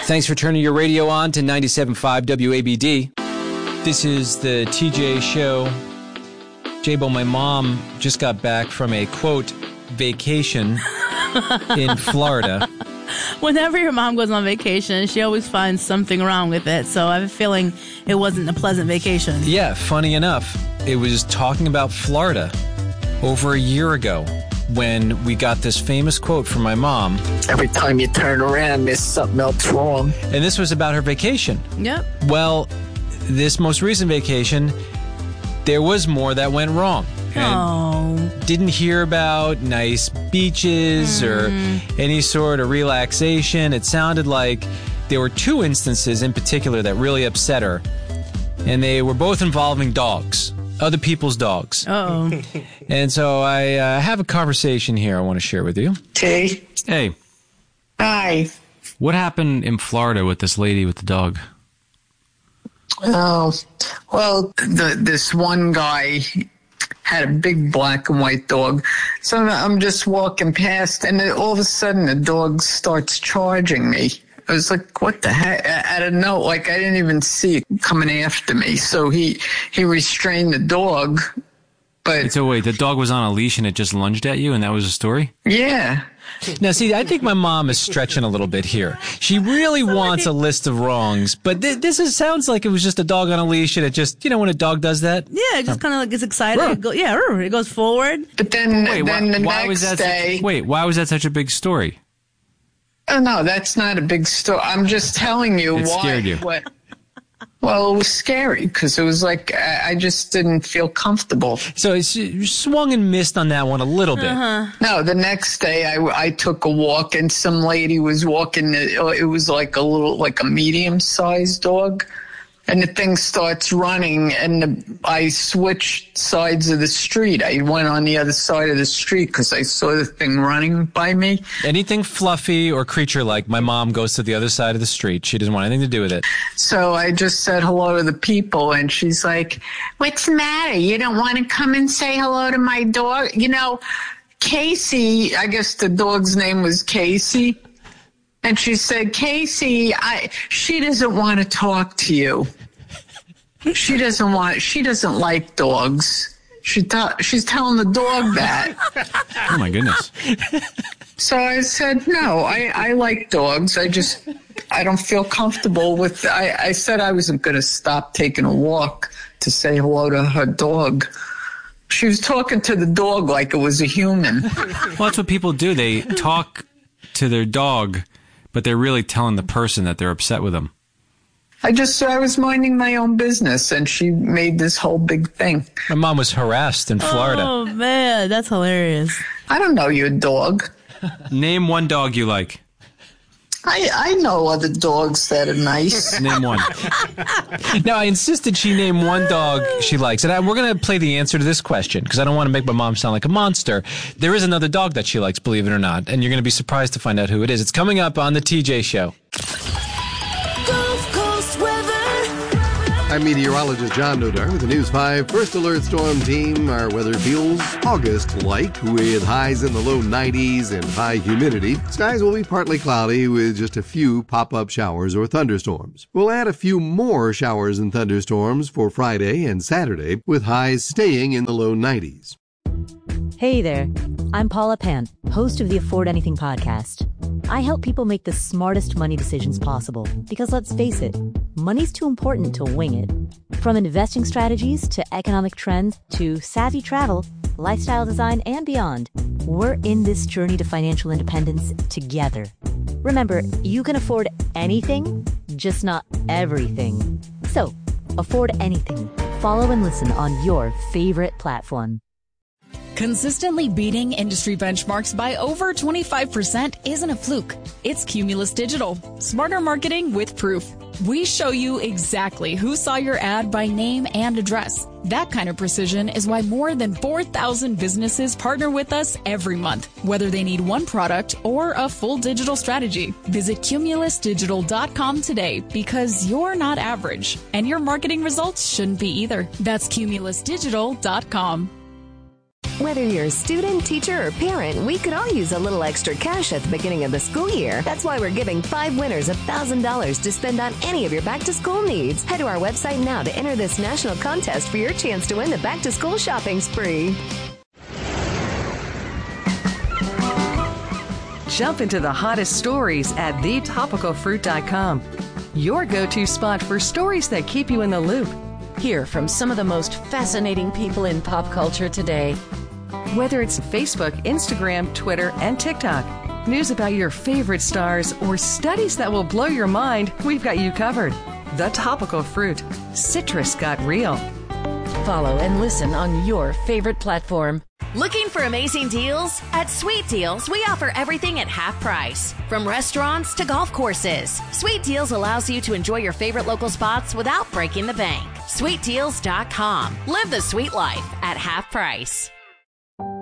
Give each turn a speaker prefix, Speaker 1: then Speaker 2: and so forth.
Speaker 1: Thanks for turning your radio on to 97.5 WABD. This is the TJ Show. J-Bo, my mom just got back from a, quote, vacation in Florida.
Speaker 2: Whenever your mom goes on vacation, she always finds something wrong with it. So I have a feeling it wasn't a pleasant vacation.
Speaker 1: Yeah, funny enough, it was talking about Florida over a year ago when we got this famous quote from my mom.
Speaker 3: Every time you turn around, there's something else wrong.
Speaker 1: And this was about her vacation.
Speaker 2: Yep.
Speaker 1: Well, this most recent vacation, there was more that went wrong. And didn't hear about nice beaches or any sort of relaxation. It sounded like there were two instances in particular that really upset her. And they were both involving dogs. Other people's dogs.
Speaker 2: Uh-oh.
Speaker 1: And so I have a conversation here I want to share with you.
Speaker 3: Hey.
Speaker 1: Hey.
Speaker 3: Hi.
Speaker 1: What happened in Florida with this lady with the dog?
Speaker 3: Oh, well, this one guy had a big black and white dog. So I'm just walking past, and then all of a sudden the dog starts charging me. I was like, what the heck? I don't know. Like, I didn't even see it coming after me. So he restrained the dog. But
Speaker 1: so wait, the dog was on a leash and it just lunged at you, and that was the story?
Speaker 3: Yeah.
Speaker 1: Now, see, I think my mom is stretching a little bit here. She really wants a list of wrongs, but sounds like it was just a dog on a leash, and it just, when a dog does that?
Speaker 2: Yeah, it just kind of like gets excited. It goes forward.
Speaker 3: But then the next day...
Speaker 1: Why was that such a big story?
Speaker 3: Oh, no, that's not a big story. I'm just telling you why.
Speaker 1: It scared you.
Speaker 3: Well, it was scary because it was like I just didn't feel comfortable.
Speaker 1: So you swung and missed on that one a little bit.
Speaker 3: No, the next day I took a walk and some lady was walking. It was like a medium-sized dog. And the thing starts running, and I switched sides of the street. I went on the other side of the street because I saw the thing running by me.
Speaker 1: Anything fluffy or creature-like, my mom goes to the other side of the street. She doesn't want anything to do with it.
Speaker 3: So I just said hello to the people, and she's like, what's the matter? You don't want to come and say hello to my dog? Casey, I guess the dog's name was Casey. And she said, Casey, she doesn't want to talk to you. She doesn't like dogs. She's telling the dog that.
Speaker 1: Oh, my goodness.
Speaker 3: So I said, no, I like dogs. I don't feel comfortable with, I said I wasn't going to stop taking a walk to say hello to her dog. She was talking to the dog like it was a human.
Speaker 1: Well, that's what people do. They talk to their dog, but they're really telling the person that they're upset with them.
Speaker 3: I was minding my own business, and she made this whole big thing.
Speaker 1: My mom was harassed in Florida.
Speaker 2: Oh, man, that's hilarious.
Speaker 3: I don't know your dog.
Speaker 1: Name one dog you like.
Speaker 3: I know other dogs that are nice.
Speaker 1: Name one. Now, I insisted she name one dog she likes. And we're going to play the answer to this question because I don't want to make my mom sound like a monster. There is another dog that she likes, believe it or not. And you're going to be surprised to find out who it is. It's coming up on the TJ Show.
Speaker 4: I'm meteorologist John Nodar with the News 5 First Alert Storm Team. Our weather feels August-like with highs in the low 90s and high humidity. Skies will be partly cloudy with just a few pop-up showers or thunderstorms. We'll add a few more showers and thunderstorms for Friday and Saturday with highs staying in the low 90s.
Speaker 5: Hey there, I'm Paula Pant, host of the Afford Anything podcast. I help people make the smartest money decisions possible because let's face it, money's too important to wing it. From investing strategies to economic trends to savvy travel, lifestyle design, and beyond, we're in this journey to financial independence together. Remember, you can afford anything, just not everything. So, afford anything. Follow and listen on your favorite platform.
Speaker 6: Consistently beating industry benchmarks by over 25% isn't a fluke. It's Cumulus Digital. Smarter marketing with proof. We show you exactly who saw your ad by name and address. That kind of precision is why more than 4,000 businesses partner with us every month, whether they need one product or a full digital strategy. Visit cumulusdigital.com today because you're not average, and your marketing results shouldn't be either. That's cumulusdigital.com.
Speaker 7: Whether you're a student, teacher, or parent, we could all use a little extra cash at the beginning of the school year. That's why we're giving 5 winners $1,000 to spend on any of your back-to-school needs. Head to our website now to enter this national contest for your chance to win the back-to-school shopping spree.
Speaker 8: Jump into the hottest stories at thetopicalfruit.com. Your go-to spot for stories that keep you in the loop.
Speaker 9: Hear from some of the most fascinating people in pop culture today.
Speaker 8: Whether it's Facebook, Instagram, Twitter, and TikTok, news about your favorite stars, or studies that will blow your mind, we've got you covered. The Topical Fruit. Citrus got real.
Speaker 9: Follow and listen on your favorite platform.
Speaker 10: Looking for amazing deals? At Sweet Deals, we offer everything at half price. From restaurants to golf courses, Sweet Deals allows you to enjoy your favorite local spots without breaking the bank. SweetDeals.com. Live the sweet life at half price.